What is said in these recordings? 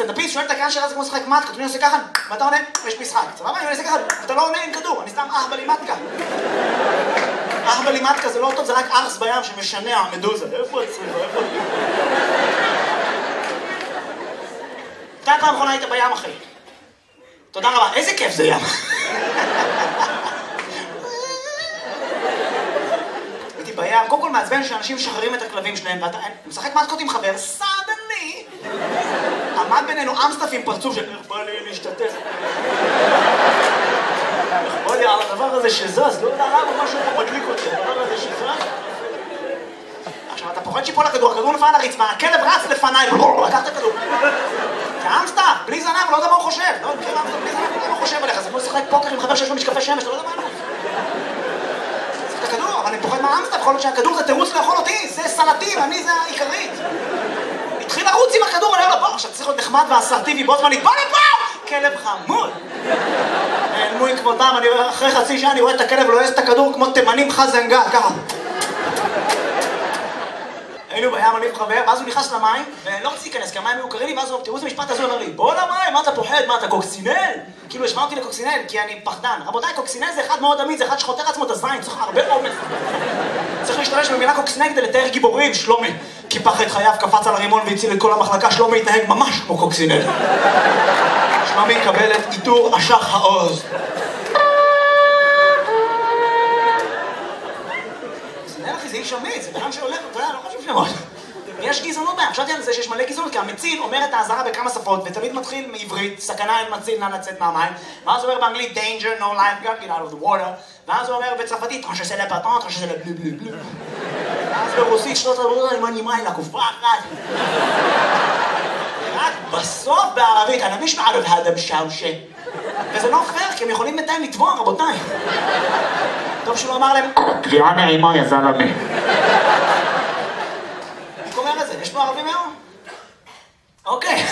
סטנדאפיסט שואל את הקהל שלה זה כמו לשחק מתקה, אני עושה ככה, ואתה עונה, יש משחק. סבבה? אני עושה ככה, אתה לא עונה עם כדור, אני סתם אהבלי מתקה. אהבלי מתקה זה לא טוב, זה רק ארס בים שמשנע מדוזה. איפה הצריך? איפה? אתה פעם אחרונה היית בים, אחי. תודה רבה, איזה כיף זה ים. הייתי בים, קודם כל מעצבן שאנשים משחררים את הכלבים שלהם, ואתה משחק מתקות עם חבר, סדני. עמד בינינו אמסטף עם פרצוף של איך בא לי להשתתף. איך בא לי על הדבר הזה שזז, לא יודע למה משהו פה מדליק אותי, הדבר הזה שזז. עכשיו, אתה פוחד שיפול הכדור, הכדור נפל על הרצפה, הכלב רץ לפניי, לקח את הכדור. זה אמסטף, בלי זנב, לא יודע מה הוא חושב. לא יודע מה הוא חושב עליך, זה כמו לשחק פוקר עם חבר שיש לו משקפי שמש, אתה לא יודע מה הוא. זה הכדור, אבל אני פוחד מהאמסטף, יכול להיות שהכדור זה תירוץ לאכול אותי, זה סלטים, אני זה העיקרית. התחיל לרוץ עם הכדור, אני אומר לו, בוא, עכשיו צריך להיות נחמד ואסרטיבי, בו זמנית, בוא לפה! כלב חמוד! נעלמו עם כבודם, אחרי חצי שעה אני רואה את הכלב ולועס את הכדור כמו תימנים חזנגל, ככה. היינו בים, אני וחבר, ואז הוא נכנס למים, ולא רציתי להיכנס, כי המים היו קרים לי, ואז הוא תראו איזה משפט הזה, הוא אומר לי, בוא למים, מה אתה פוחד? מה, אתה קוקסינל? כאילו, השמע אותי לקוקסינל, כי אני פחדן. רבותיי, קוקסינל זה אחד מאוד עמיד, זה אחד שחותר עצמו את הזין, צריך הרבה אומץ. צריך להשתמש במילה קוקסינל כדי לתאר גיבורים, שלומי. קיפח את חייו, קפץ על הרימון והציל את כל המחלקה, שלומי התנהג ממש כמו קוקסינל. שלומי יקבל את עיטור אשח העוז. קוקסינל, אחי, זה איש אמיץ, זה בן שהולך, אתה יודע, לא חשוב שמות. יש גזענות בהם, חשבתי על זה שיש מלא גזענות, כי המציל אומר את האזהרה בכמה שפות, ותמיד מתחיל מעברית, סכנה אין מציל, נא לצאת מהמים, ואז הוא אומר באנגלית, danger, no life, get out of the water, ואז הוא אומר בצרפתית, tranche c'est le patin, tranche c'est le bleu bleu bleu. ואז ברוסית, שנות הדברים, עם הנימיים, לקופה אחת. רק בסוף בערבית, אני מיש מערב האדם שאושה. וזה לא פייר, כי הם יכולים בינתיים לתבוע, רבותיי. טוב שלא אמר להם, קריאה נעימה, יא זלמה. יש פה ערבים היום? אוקיי.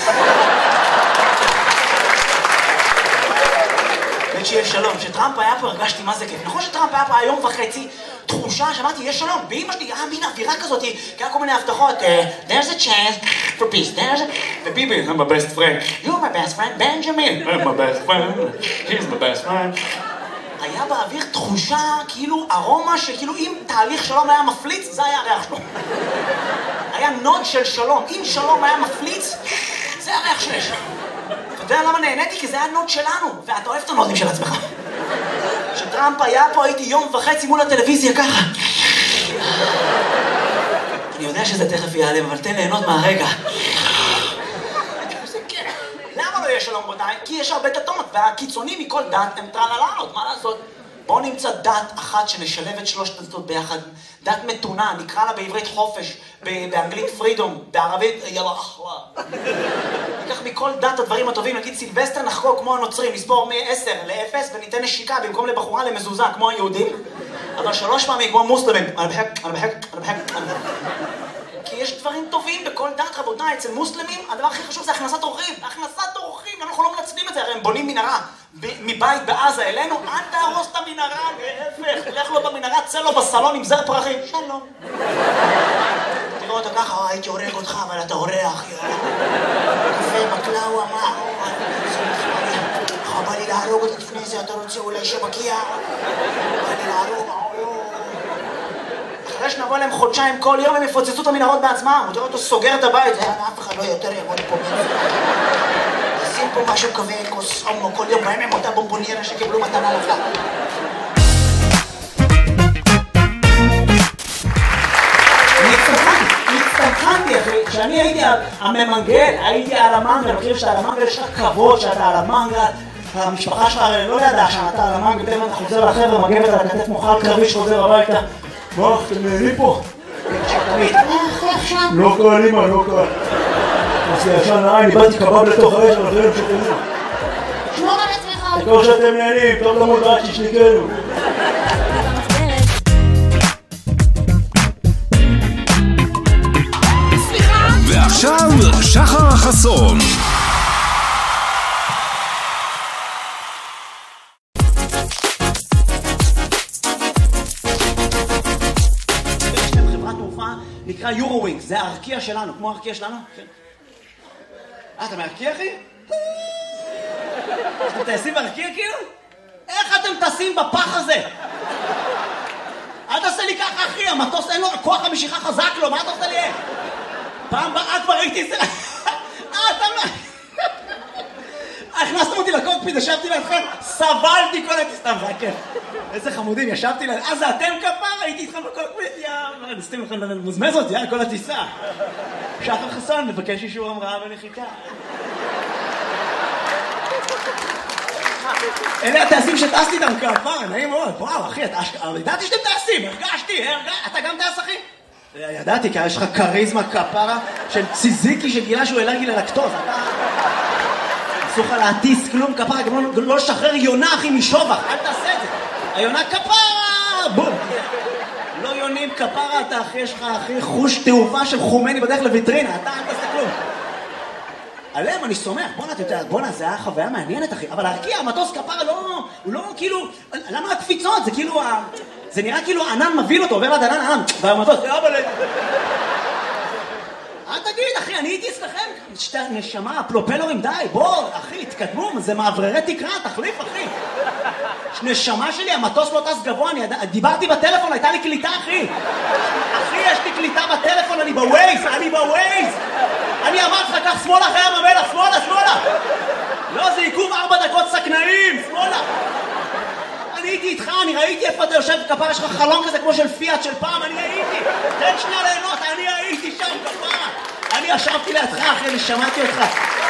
באמת שיהיה שלום. כשטראמפ היה פה הרגשתי מה זה כיף. נכון שטראמפ היה פה היום וחצי תחושה שאמרתי, יש שלום. באמא שלי היה מין אווירה כזאת, כי היה כל מיני הבטחות. There's a chance for peace. וביבי, I'm my best friend. You're my best friend, בנג'מין. I'm my best friend. He's my best friend. היה באוויר תחושה, כאילו ארומה שכאילו אם תהליך שלום היה מפליץ, זה היה הריח שלו. היה נוד של שלום. אם שלום היה מפליץ, זה הריח שיש. אתה יודע למה נהניתי? כי זה היה נוד שלנו, ואתה אוהב את הנודים של עצמך. כשטראמפ היה פה הייתי יום וחצי מול הטלוויזיה ככה. אני יודע שזה תכף ייעלם, אבל תן ליהנות מהרגע. למה לא יהיה שלום רבותיי? כי יש הרבה דתות, והקיצונים מכל דת הם טרללות, מה לעשות? בואו נמצא דת אחת שנשלב את שלושת הדתות ביחד. דת מתונה, נקרא לה בעברית חופש, באנגלית פרידום, בערבית יאללה אחלה. ניקח מכל דת הדברים הטובים, נגיד סילבסטר נחגוג כמו הנוצרים, נספור מ-10 ל-0 וניתן נשיקה במקום לבחורה למזוזה כמו היהודים, אבל 3 פעמים כמו מוסלמים. כי יש דברים טובים בכל דת, רבותיי. אצל מוסלמים הדבר הכי חשוב זה הכנסת אורחים. הכנסת אורחים, אנחנו לא מנצלים את זה, הרי הם בונים מנהרה מבית בעזה אלינו, אל תהרוס את המנהרה, להפך, לך לו במנהרה, צא לו בסלון עם זר פרחים, שלום. תראו אותו ככה, הייתי הורג אותך, אבל אתה אורח, קפה, בקלאווה, מה? חבל לי להרוג אותך לפני זה, אתה רוצה אולי שבקיע? חבל לי להרוג, אחרי שנבוא להם חודשיים כל יום הם יפוצצו את המנהרות בעצמם, הוא תראה אותו סוגר את הבית, אף אחד לא יותר יבוא לפה שים פה משהו כזה, כוס אומו כל יום, בהם הם אותה בומבוניירה שקיבלו מתנה נפלה. הצטמחנתי אחי, כשאני הייתי הממנגל, הייתי על המנגל, מכיר שאתה על המנגל, יש לך כבוד שאתה על המנגל, המשפחה שלך לא ידעה שאתה על המנגל, פתאום אתה חוזר לחבר'ה, מגבת על הכתף מוחל קרבי שחוזר הביתה. בוא, אתם נהנים פה? לא קל, אמא, לא קל. אז ישן העין, איבדתי קבב לתוך האש, אבל זה לא שתנו. שמור על עצמך. תקור שאתם נהנים, טוב למוד רק שישניקנו. ועכשיו, שחר החסון. נקרא יורו-ווינגס, זה הארקיע שלנו, כמו הארקיע שלנו. אתה מרקיע, אחי? אתם טייסים מרקיע כאילו? איך אתם טסים בפח הזה? אל תעשה לי ככה, אחי, המטוס אין לו כוח המשיכה חזק לו, מה אתה עושה לי? פעם באה כבר ראיתי את זה... אתה מה... הכנסתם אותי לקוקפיט, ישבתי לידכם, סבלתי כל הטיסה, זה היה כיף. איזה חמודים, ישבתי לידכם, זה אתם כפר, הייתי איתכם בקוקפיט, נסתים לכם מוזמזות, כל הטיסה. שחר חסון, מבקש אישור המראה בנחיתה. אלה הטייסים שטסתי איתם כפר, נעים מאוד, וואו אחי, ידעתי שאתם טייסים, הרגשתי, אתה גם טייס אחי? ידעתי, כי יש לך קריזמה כפרה של ציזיקי שגילה שהוא אלרגי ללקטוז, אתה... אסור לך להטיס כלום כפרה, גם לא לשחרר יונה אחי משובח, אל תעשה את זה. היונה כפרה, בום. לא יונים כפרה, אתה אחי, יש לך אחי חוש תעופה של חומני בדרך לויטרינה, אתה אל תעשה כלום. עליהם אני סומך, בוא'נה, אתה יודע, בוא'נה, זה היה חוויה מעניינת אחי, אבל להרקיע, המטוס כפרה לא, הוא לא כאילו, למה הקפיצות? זה כאילו, זה נראה כאילו הענן מביל אותו, עובר עד ענן, והמטוס, אבל... אל תגיד, אחי, אני הייתי אצלכם, נשמה, פלופלורים, די, בוא, אחי, תקדמו, זה מעבררי תקרה, תחליף, אחי. נשמה שלי, המטוס לא טס גבוה, דיברתי בטלפון, הייתה לי קליטה, אחי. אחי, יש לי קליטה בטלפון, אני בווייז. אני אמרתי לך, קח שמאלה אחרי ים המלח, שמאלה. לא, זה עיכוב 4 דקות סכנאים, שמאלה. אני הייתי איתך, אני ראיתי איפה אתה יושב כפרה, יש לך חלום כזה כמו של פיאט של פעם, אני הייתי. תן שנייה ליהנות, אני הייתי שם כפרה. אני ישבתי לידך, אחי, אני שמעתי אותך.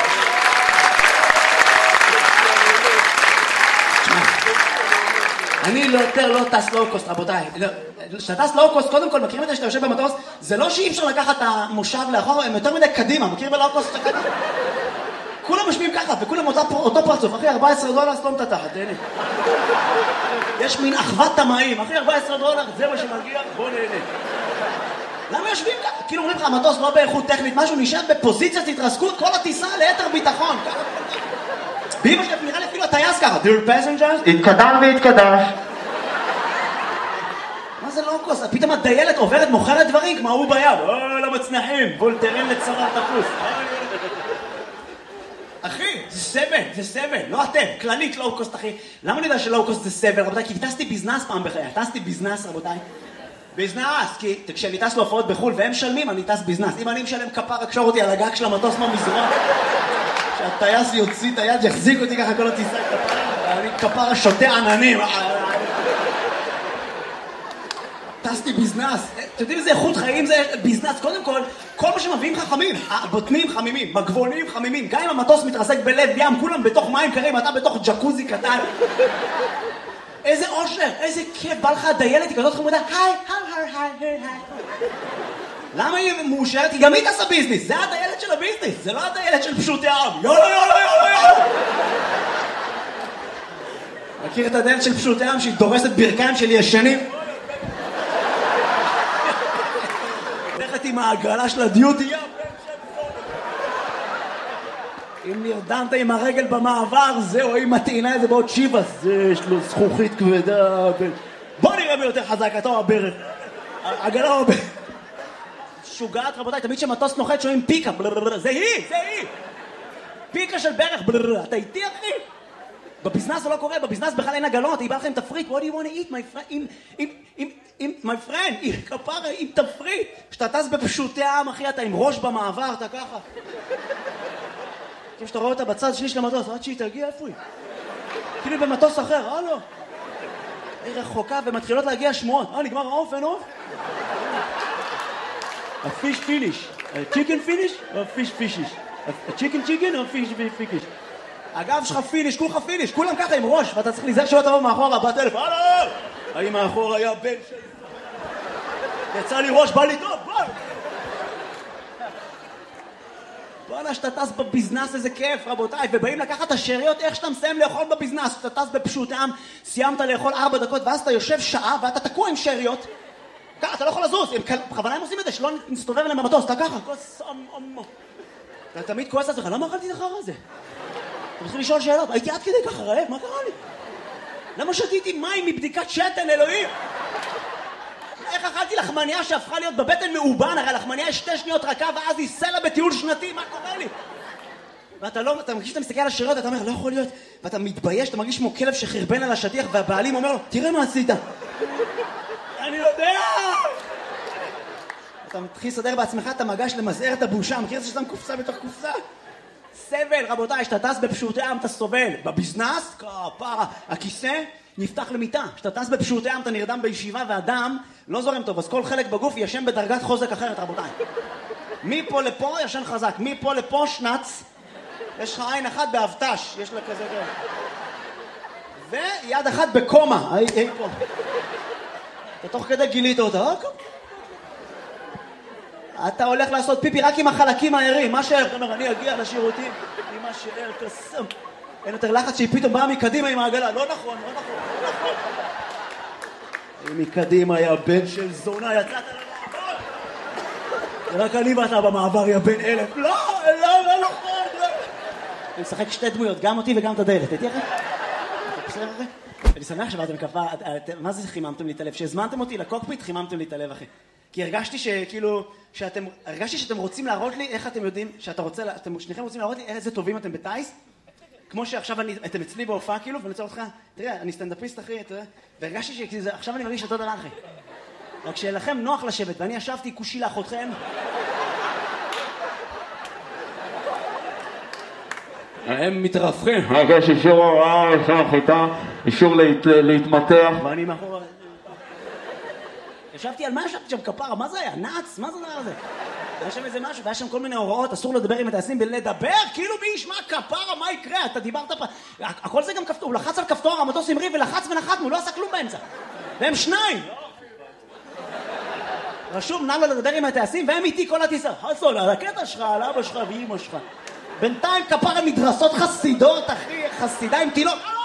אני יותר לא טס לואו-קוסט, רבותיי. כשאתה טס לואו-קוסט, קודם כל, מכירים את זה שאתה יושב במטוס, זה לא שאי אפשר לקחת את המושב לאחור, הם יותר מדי קדימה, מכיר בלואו-קוסט את הקדימה? כולם משמיעים ככה, וכולם אותו פרצוף, אחי, $14, סתום את התחת, תהנה. יש מין אחוות תמאים, אחי, $14, זה מה שמגיע, בוא נהנה. למה יושבים ככה? כאילו אומרים לך, המטוס לא באיכות טכנית, משהו נשאר בפוזיציית התרסקות, כל הטיסה ליתר ביטחון. באמא שלי נראה לי אפילו הטייס ככה, Dear passengers, התקדם והתקדש. מה זה לואו-קוסט? פתאום הדיילת עוברת, מוכרת דברים, כמו הוא ביד. לא מצנחים, וולטרן לצוואר תפוס. אחי, זה סבל, לא אתם, כללית לואו-קוסט, אחי. למה אני יודע שלואו-קוסט זה סבל, רבותיי? כי טסתי ביזנס פעם בחיי, טסתי ביזנס, רבותיי. ביזנס, כי כשאני טס להופעות בחול והם משלמים, אני טס ביזנס. אם אני משלם כפר, קשור אותי על הגג של המטוס מהמזרון. שהטייס יוציא את היד, יחזיק אותי ככה כל הטיסה כפרה, ואני כפרה שותה עננים. טסתי ביזנס, אתם יודעים איזה איכות חיים זה ביזנס? קודם כל מה שמביאים חכמים, הבוטנים חמימים, מגבונים חמימים, גם אם המטוס מתרסק בלב ים, כולם בתוך מים קרים, אתה בתוך ג'קוזי קטן. איזה אושר, איזה כיף, בא לך הדיילת, היא כזאת חמודה, היי. למה היא מאושרת? היא גם היא תעשה ביזנס, זה הדיילת של הביזנס, זה לא הדיילת של פשוטי העם. יאללה. מכיר את הדיילת של פשוטי העם שהיא דורסת ברכיים שלי ישנים? הולכת עם העגלה של הדיוטי, אם נרדמת עם הרגל במעבר, זהו, היא מטעינה את זה בעוד שיבס, זה יש לו זכוכית כבדה. בוא נראה מי יותר חזק, אתה או הברך. עגלה או הברך. שוגעת, רבותיי, תמיד שמטוס נוחת שומעים פיקה, זה היא. פיקה של ברך, אתה איתי, אחי? בביזנס זה לא קורה, בביזנס בכלל אין עגלות, היא באה לכם תפריט, what do you want to eat, my friend? my friend, עם כפרה, עם תפריט. כשאתה טס בפשוטי העם, אחי, אתה עם ראש במעבר, אתה ככה. כשאתה רואה אותה בצד שני של המטוס, עד שהיא תגיע, איפה היא? כאילו במטוס אחר, לא. היא רחוקה ומתחילות להגיע שמועות. נגמר העוף, אין עוף? A fish finish. A chicken finish או fish fishish? A chicken או fish fishish? הגב שלך פיניש, כולך פיניש, כולם ככה עם ראש, ואתה צריך להיזהר שלא תבוא מאחורה, בטלפון, האם מאחור היה בן שלי? יצא לי ראש, בא לי טוב, בוא! בוא'נה, שאתה טס בביזנס, איזה כיף, רבותיי, ובאים לקחת את השאריות, איך שאתה מסיים לאכול בביזנס, שאתה טס בפשוט העם, סיימת לאכול 4 דקות, ואז אתה יושב שעה, ואתה תקוע עם שאריות, ככה, אתה לא יכול לזוז, בכוונה הם עושים את זה, שלא נסתובב להם במטוס, אתה ככה, כוס עמו. אתה תמיד כועס על זה, למה אכלתי את החרא הזה? אתה מתחיל לשאול שאלות, הייתי עד כדי ככה רעב, מה קרה לי? למה שתיתי מים מבדיקת שתן, אלוהים? איך אכלתי לחמניה שהפכה להיות בבטן מאובן? הרי לחמניה יש 2 שניות רכה ואז היא סלע בטיול שנתי, מה קורה לי? ואתה לא, אתה מרגיש שאתה מסתכל על השרירות, אתה אומר, לא יכול להיות, ואתה מתבייש, אתה מרגיש כמו כלב שחרבן על השטיח, והבעלים אומר לו, תראה מה עשית. אני יודע! אתה מתחיל לסדר בעצמך את המגש למזער את הבושה, מכיר את זה שאתה קופסה בתוך קופסה? סבל, רבותיי, שאתה טס בפשוטי עם אתה סובל. בביזנס, כפרה, הכיסא נפתח למיטה. שאתה טס בפשוטי עם אתה נרדם בישיבה והדם לא זורם טוב, אז כל חלק בגוף ישן בדרגת חוזק אחרת, רבותיי. מפה לפה ישן חזק, מפה לפה שנץ, יש לך עין אחת באבטש, יש לה כזה גרם. ויד אחת בקומה, היי פה. אתה תוך כדי גילית אותה, אתה הולך לעשות פיפי רק עם החלקים הערים, מה שאר, אתה אומר, אני אגיע לשירותים עם מה שאר, קסם. אין יותר לחץ שהיא פתאום באה מקדימה עם העגלה, לא נכון, לא נכון, לא נכון. מקדימה היה בן של זונה, יצאת למעבר. רק אני ואתה במעבר, יא בן 1000. לא, לא, לא נכון, לא. אני משחק שתי דמויות, גם אותי וגם את הדלת, הייתי אחרי? בסדר אחרי? אני שמח שבאתם כפה, מה זה חיממתם לי את הלב? שהזמנתם אותי לקוקפיט, חיממתם לי את הלב אחרי. כי הרגשתי שאתם רוצים להראות לי איך אתם יודעים, אתם שניכם רוצים להראות לי איזה טובים אתם בטייס, כמו שעכשיו אתם אצלי בהופעה כאילו, ואני רוצה אותך, תראה, אני סטנדאפיסט אחי, והרגשתי שעכשיו אני מרגיש אותו דבר אחי. רק שלכם נוח לשבת, ואני ישבתי כושי לאחותכם. הם מתרפכים. יש אישור הוראה, אישור חיטה, אישור להתמתח. ואני מאחור... ישבתי על מה ישבתי שם כפרה? מה זה היה? נאץ? מה זה הדבר הזה? היה שם איזה משהו, והיה שם כל מיני הוראות, אסור לדבר עם הטייסים בלדבר, כאילו מי ישמע כפרה, מה יקרה? אתה דיברת פה... הכל זה גם כפתור, הוא לחץ על כפתור, המטוס המריא ולחץ ונחתנו, הוא לא עשה כלום באמצע. והם שניים! רשום, נא לו לדבר עם הטייסים, והם איתי כל הטיסה. חסון, על הקטע שלך, על אבא שלך ואמא שלך. בינתיים כפרה מדרסות חסידות, אחי, חסידה עם תילות.